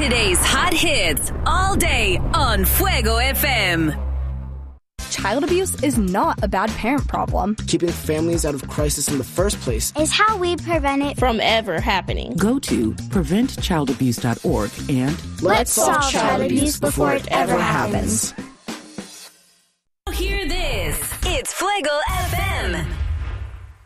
Today's hot hits all day on Fuego FM. Child abuse is not a bad parent problem. Keeping families out of crisis in the first place is how we prevent it from ever happening. Go to preventchildabuse.org and let's solve child abuse before it ever happens. Hear this. It's Fuego FM.